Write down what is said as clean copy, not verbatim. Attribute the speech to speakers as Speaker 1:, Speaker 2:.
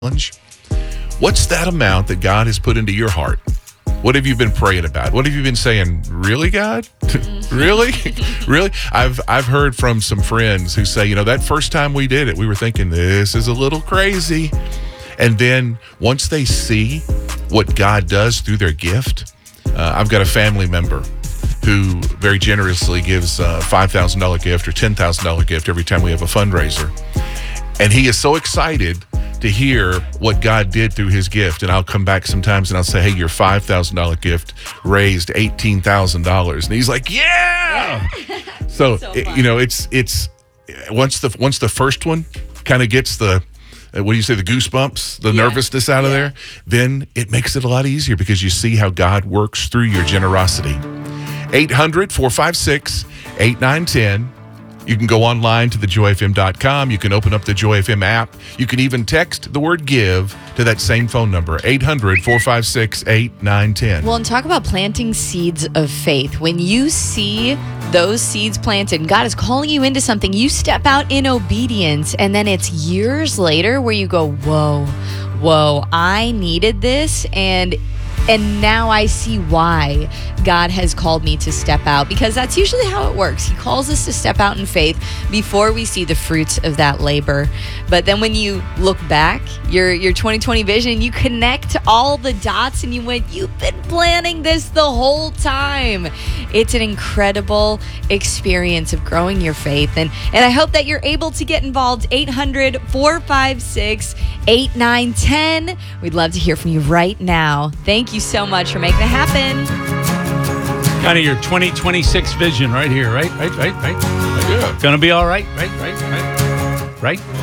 Speaker 1: challenge. What's that amount that God has put into your heart? What have you been praying about? What have you been saying? Really, God? Really? Really? I've heard from some friends who say, that first time we did it, we were thinking this is a little crazy. And then once they see what God does through their gift, I've got a family member who very generously gives a $5,000 gift or $10,000 gift every time we have a fundraiser. And he is so excited to hear what God did through his gift. And I'll come back sometimes and I'll say, hey, your $5,000 gift raised $18,000. And he's like, yeah. So it's once the first one kind of gets the goosebumps, the nervousness out of there, then it makes it a lot easier because you see how God works through your generosity. 800-456-8910. You can go online to thejoyfm.com. You can open up the Joy FM app. You can even text the word give to that same phone number, 800-456-8910.
Speaker 2: Well, and talk about planting seeds of faith. When you see those seeds planted and God is calling you into something, you step out in obedience, and then it's years later where you go, whoa, I needed this, and now I see why God has called me to step out, because that's usually how it works. He calls us to step out in faith before we see the fruits of that labor. But then when you look back, your 2020 vision, you connect all the dots and you went, you've been planning this the whole time. It's an incredible experience of growing your faith. And I hope that you're able to get involved. 800-456-8910. We'd love to hear from you right now. Thank you so much for making it happen.
Speaker 3: Kind of your 2026 vision right here, right?
Speaker 1: Yeah.
Speaker 3: Gonna be all right, right?